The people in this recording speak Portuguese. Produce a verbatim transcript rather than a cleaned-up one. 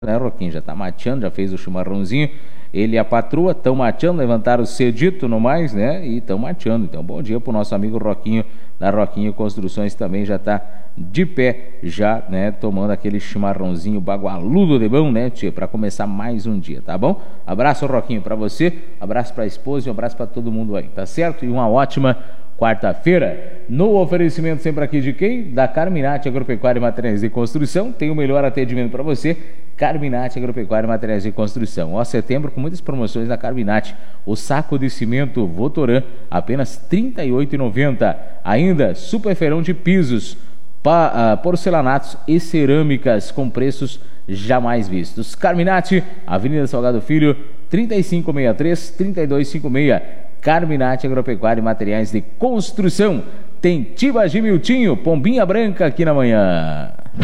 né, Roquinho? Já tá mateando, já fez o chimarrãozinho. Ele e a patroa estão mateando, levantaram cedito no mais, né? E estão mateando. Então, bom dia pro nosso amigo Roquinho, da Roquinho Construções, também já tá de pé, já, né? Tomando aquele chimarrãozinho bagualudo de bom, né, tia? Pra começar mais um dia, tá bom? Abraço, Roquinho, pra você, abraço pra esposa e um abraço pra todo mundo aí, tá certo? E uma ótima quarta-feira, no oferecimento sempre aqui de quem? Da Carminati Agropecuária e Materiais de Construção. Tem o melhor atendimento para você, Carminati Agropecuária e Materiais de Construção. Ó, setembro com muitas promoções na Carminati. O saco de cimento Votoran, apenas trinta e oito reais e noventa centavos. Ainda, super feirão de pisos, pa, uh, porcelanatos e cerâmicas com preços jamais vistos. Carminati, Avenida Salgado Filho, trinta e cinco sessenta e três, trinta e dois cinquenta e seis. Carminati Agropecuária e Materiais de Construção. Tem Tibagi Miltinho, Pombinha Branca aqui na manhã.